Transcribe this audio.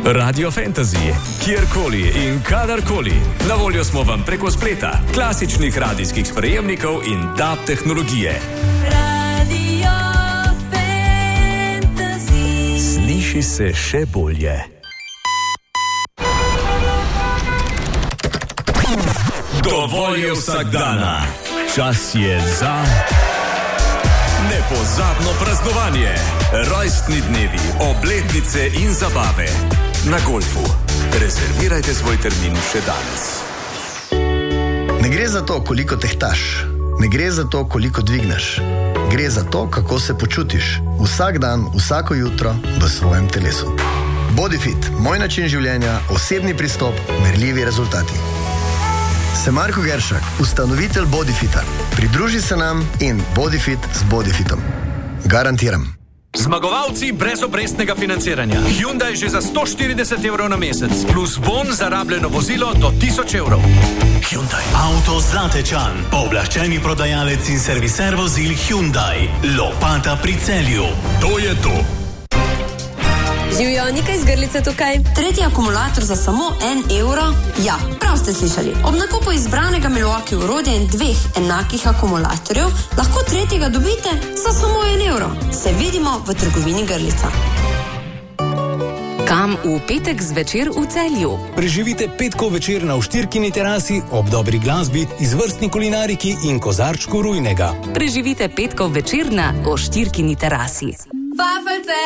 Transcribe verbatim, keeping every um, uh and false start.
Radio Fantasy, kjerkoli in kadarkoli. Na voljo smo vam preko spleta, klasičnih radijskih sprejemnikov in D A B tehnologije. Radio Fantasy. Sliši se še bolje. Dovolj je vsakdana. Čas je za nepozabno praznovanje. Rojstni dnevi, obletnice in zabave. Na golfu. Rezervirajte svoj termin še danes. Ne gre za to, koliko tehtaš. Ne gre za to, koliko dvigneš. Gre za to, kako se počutiš. Vsak dan, vsako jutro v svojem telesu. Bodyfit, moj način življenja, osebni pristop, merljivi rezultati. Sem Marko Geršak, ustanovitelj Bodyfita. Pridruži se nam in Bodyfit z Bodyfitom. Garantiram. Zmagovalci brez obrestnega financiranja. Hyundai že za sto štirideset evrov na mesec, plus bon za rabljeno vozilo do tisoč evrov. Hyundai. Avto Zlatečan, pooblaščeni prodajalec in serviser vozil Hyundai. Lopata pri Celju. To je to. Živjo, nekaj zgrlice tukaj. Tretji akumulator za samo en evro? Ja, prav ste slišali. Ob nakupu izbranega Milwaukee orodja in dveh enakih akumulatorjev lahko tretjega dobite za samo en evro. Se vidimo v trgovini Grlica. Kam v petek zvečer v Celju? Preživite petkov večer na Štirkini terasi ob dobri glasbi, izvrstni kulinariki in kozarčku rujnega. Preživite petkov večer na Štirkini terasi. Vaffelce!